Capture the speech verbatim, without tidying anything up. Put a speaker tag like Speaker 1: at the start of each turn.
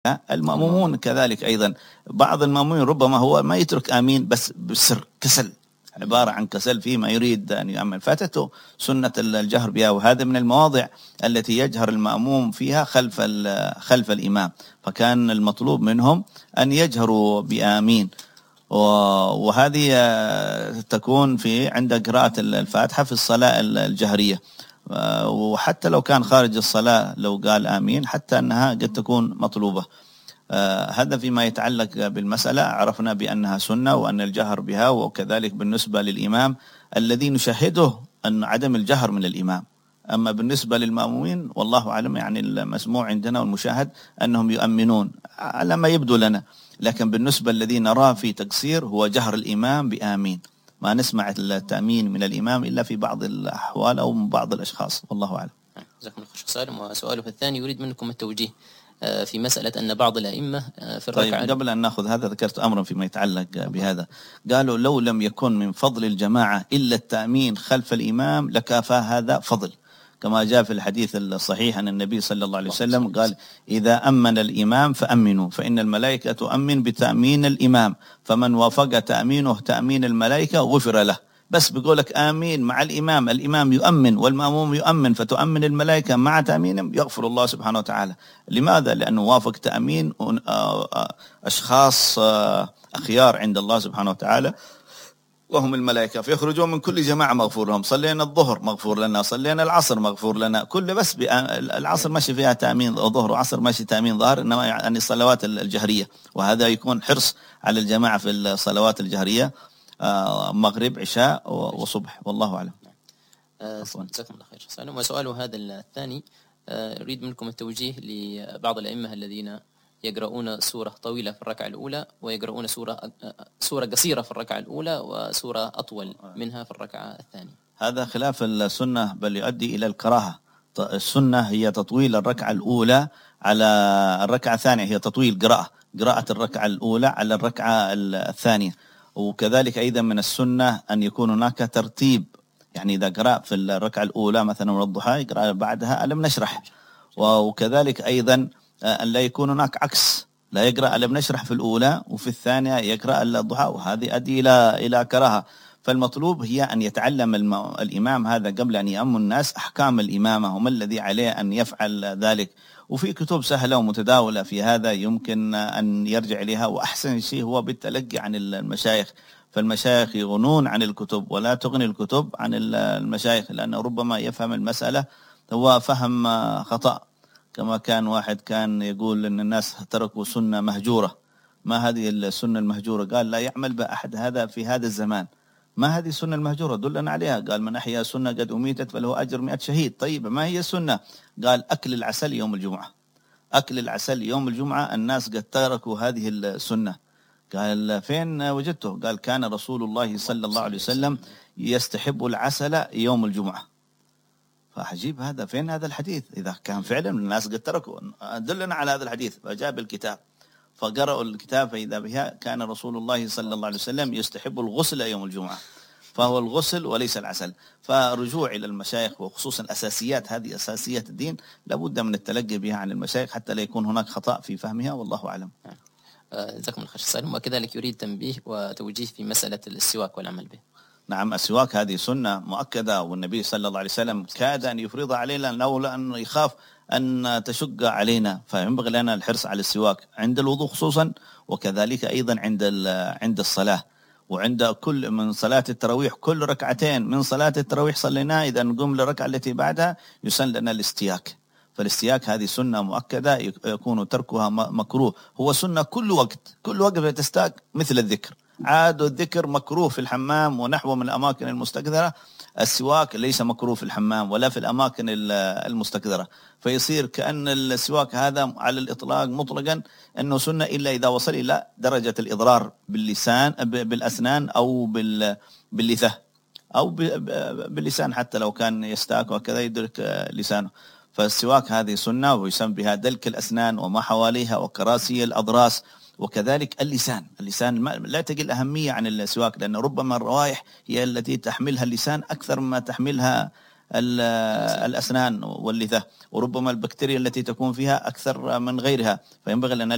Speaker 1: المأمومون كذلك أيضا. بعض المأمومين ربما هو ما يترك آمين بس بسر، كسل، عبارة عن كسل فيما يريد أن يؤمن، فاتته سنة الجهر بها، وهذا من المواضع التي يجهر المأموم فيها خلف خلف الإمام، فكان المطلوب منهم أن يجهروا بآمين، وهذه تكون في عند قراءة الفاتحة في الصلاة الجهرية، وحتى لو كان خارج الصلاة لو قال آمين حتى أنها قد تكون مطلوبة. هذا فيما يتعلق بالمسألة، عرفنا بأنها سنة وأن الجهر بها، وكذلك بالنسبة للإمام الذي نشاهده أن عدم الجهر من الإمام. أما بالنسبة للمأمومين والله أعلم، يعني المسموع عندنا والمشاهد أنهم يؤمنون على ما يبدو لنا، لكن بالنسبة الذي نراه في تقصير هو جهر الإمام بآمين، ما نسمع التأمين من الإمام إلا في بعض الأحوال أو من بعض الأشخاص، والله أعلم.
Speaker 2: جزاكم الله خير سالم. وسؤاله الثاني يريد منكم التوجيه في مسألة أن بعض الأئمة في الركعة.
Speaker 1: طيب قبل أن نأخذ هذا ذكرت أمرا فيما يتعلق بهذا، قالوا لو لم يكن من فضل الجماعة إلا التأمين خلف الإمام لكافى هذا فضل، كما جاء في الحديث الصحيح أن النبي صلى الله عليه وسلم قال إذا أمن الإمام فأمنوا فإن الملائكة تؤمن بتأمين الإمام، فمن وافق تأمينه تأمين الملائكة غفر له. بس بيقولك آمين مع الإمام، الإمام يؤمن والمأموم يؤمن، فتؤمن الملائكة مع تأمينهم، يغفر الله سبحانه وتعالى. لماذا؟ لأنه وافق تأمين أشخاص أخيار عند الله سبحانه وتعالى وهم الملائكة، فيخرجون من كل جماعة مغفور لهم. صلينا الظهر مغفور لنا، صلينا العصر مغفور لنا، كل بس العصر ماشي فيها تأمين ظهر، وعصر ماشي تأمين ظهر، إنما يعني الصلوات الجهرية، وهذا يكون حرص على الجماعة في الصلوات الجهرية، مغرب عشاء وصبح، والله أعلم.
Speaker 2: جزاكم الله خير سالم. وسؤاله هذا الثاني أريد منكم التوجيه لبعض الأئمة الذين يقرؤون سورة طويلة في الركعة الأولى ويقرؤون سورة سورة قصيرة في الركعة الأولى وسورة أطول منها في الركعة الثانية.
Speaker 1: هذا خلاف السنة، بل يؤدي إلى الكراهة. السنة هي تطويل الركعة الأولى على الركعة الثانية، هي تطويل قراءة قراءة الركعة الأولى على الركعة الثانية، وكذلك أيضا من السنة أن يكون هناك ترتيب، يعني إذا قرأ في الركعة الأولى مثلا من الضحى يقرأ بعدها ألم نشرح، وكذلك أيضا أن لا يكون هناك عكس، لا يقرأ ألم نشرح في الأولى وفي الثانية يقرأ الضحى، وهذه أدي إلى إلى كراهة. فالمطلوب هي أن يتعلم الإمام هذا قبل أن يأم الناس أحكام الإمامة وما الذي عليه أن يفعل ذلك، وفي كتب سهلة ومتداولة في هذا يمكن أن يرجع إليها. وأحسن شيء هو بالتلقي عن المشايخ، فالمشايخ يغنون عن الكتب ولا تغني الكتب عن المشايخ، لأنه ربما يفهم المسألة هو فهم خطأ، كما كان واحد كان يقول أن الناس تركوا سنة مهجورة. ما هذه السنة المهجورة؟ قال لا يعمل بأحد هذا في هذا الزمان. ما هذه السنة المهجورة؟ دلنا عليها. قال من أحيا سنة قد أميتت فله أجر مئة شهيد. طيب ما هي السنة؟ قال أكل العسل يوم الجمعة. أكل العسل يوم الجمعة، الناس قد تركوا هذه السنة. قال فين وجدته؟ قال كان رسول الله صلى الله عليه وسلم يستحب العسل يوم الجمعة. فعجيب هذا، فين هذا الحديث؟ إذا كان فعلا الناس قد تركوا دلنا على هذا الحديث. فجاب الكتاب فقرأوا الكتاب فإذا بها كان رسول الله صلى الله عليه وسلم يستحب الغسل يوم الجمعة، فهو الغسل وليس العسل. فرجوع إلى المشايخ، وخصوصا أساسيات، هذه أساسيات الدين لابد من التلقي بها عن المشايخ حتى لا يكون هناك خطأ في فهمها، والله أعلم.
Speaker 2: جزاكم الله خير سالم. وكذلك يريد تنبيه وتوجيه في مسألة السواك والعمل به.
Speaker 1: نعم، السواك هذه سنة مؤكدة، والنبي صلى الله عليه وسلم كاد أن يفرض علينا لولا أن يخاف أن تشق علينا، فينبغي لنا الحرص على السواك عند الوضوء خصوصا، وكذلك أيضا عند عند الصلاة، وعند كل من صلاة التراويح. كل ركعتين من صلاة التراويح صليناها إذا نقوم للركعة التي بعدها يسن لنا الاستياك. فالاستياك هذه سنة مؤكدة يكون تركها مكروه. هو سنة كل وقت، كل وقت تستاك مثل الذكر. عاد الذكر مكروه في الحمام ونحو من الأماكن المستكثرة، السواك ليس مكروه في الحمام ولا في الأماكن المستكثرة، فيصير كأن السواك هذا على الإطلاق مطلقا أنه سنة إلا إذا وصل إلى درجة الإضرار باللسان بالأسنان أو باللثة أو باللسان، حتى لو كان يستاك وكذا يدرك لسانه. فالسواك هذه سنة، ويسمى بها دلك الأسنان وما حواليها وكراسي الأضراس، وكذلك اللسان. اللسان لا تقل أهمية عن السواك، لأن ربما الروائح هي التي تحملها اللسان أكثر مما تحملها الأسنان واللثة، وربما البكتيريا التي تكون فيها أكثر من غيرها، فينبغي لنا